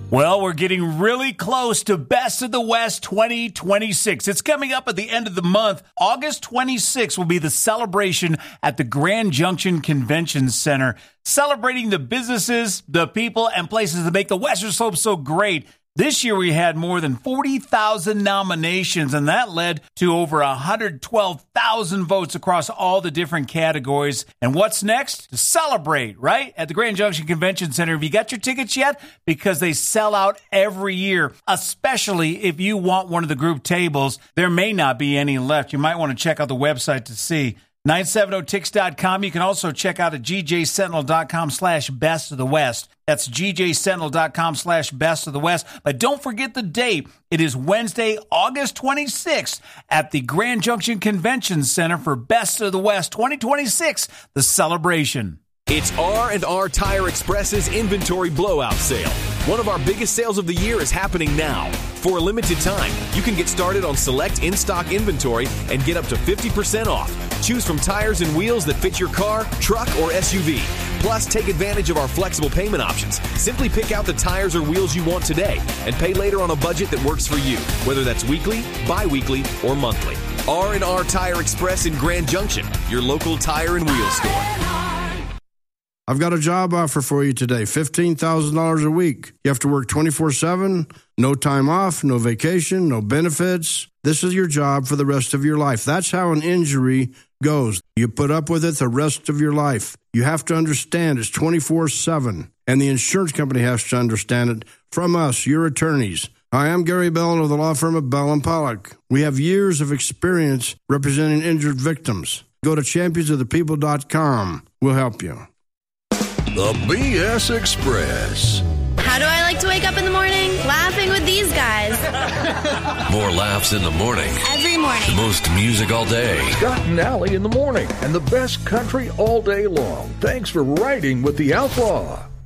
Well, we're getting really close to Best of the West 2026. It's coming up at the end of the month. August 26th will be the celebration at the Grand Junction Convention Center, celebrating the businesses, the people, and places that make the Western Slope so great. This year we had more than 40,000 nominations, and that led to over 112,000 votes across all the different categories. And what's next? To celebrate, right? At the Grand Junction Convention Center. Have you got your tickets yet? Because they sell out every year, especially if you want one of the group tables. There may not be any left. You might want to check out the website to see. 970tix.com. You can also check out at gjsentinel.com/best of the West. That's gjsentinel.com/best of the West. But don't forget the date. It is Wednesday, August 26th at the Grand Junction Convention Center for Best of the West 2026, the celebration. It's R&R Tire Express's inventory blowout sale. One of our biggest sales of the year is happening now. For a limited time, you can get started on select in-stock inventory and get up to 50% off. Choose from tires and wheels that fit your car, truck, or SUV. Plus, take advantage of our flexible payment options. Simply pick out the tires or wheels you want today and pay later on a budget that works for you, whether that's weekly, bi-weekly, or monthly. R&R Tire Express in Grand Junction, your local tire and wheel store. I've got a job offer for you today, $15,000 a week. You have to work 24/7, no time off, no vacation, no benefits. This is your job for the rest of your life. That's how an injury goes. You put up with it the rest of your life. You have to understand it's 24/7, and the insurance company has to understand it from us, your attorneys. I am Gary Bell of the law firm of Bell & Pollock. We have years of experience representing injured victims. Go to championsofthepeople.com. We'll help you. The BS Express. How do I like to wake up in the morning? Laughing with these guys. More laughs in the morning. Every morning. The most music all day. Scott and Allie in the morning, and the best country all day long. Thanks for riding with the Outlaw.